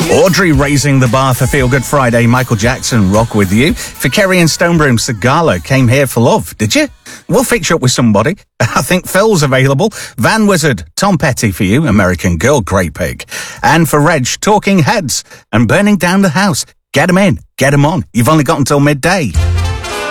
Audrey raising the bar for Feel Good Friday. Michael Jackson, Rock With You. For Kerry and Stonebroom, Sagala, Came Here for Love. Did you? We'll fix you up with somebody. I think Phil's available. Van Wizard, Tom Petty for you. American Girl, Great Pig. And for Reg, Talking Heads and Burning Down the House. Get 'em in, get 'em on. You've only got until midday.